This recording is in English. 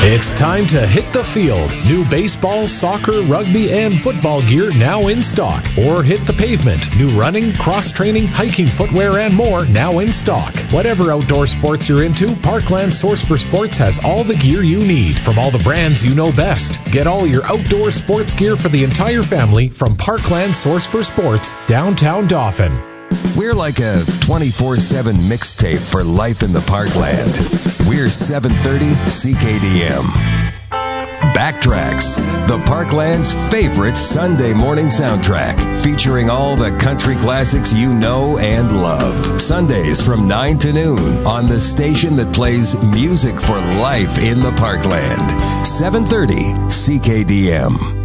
It's time to hit the field. New baseball, soccer, rugby, and football gear now in stock. Or hit the pavement. New running, cross-training, hiking footwear, and more now in stock. Whatever outdoor sports you're into, Parkland Source for Sports has all the gear you need from all the brands you know best. Get all your outdoor sports gear for the entire family from Parkland Source for Sports, downtown Dauphin. We're like a 24/7 mixtape for life in the Parkland. We're 730 CKDM. Backtracks, the Parkland's favorite Sunday morning soundtrack, featuring all the country classics you know and love. Sundays from 9 to noon on the station that plays music for life in the Parkland. 730 CKDM.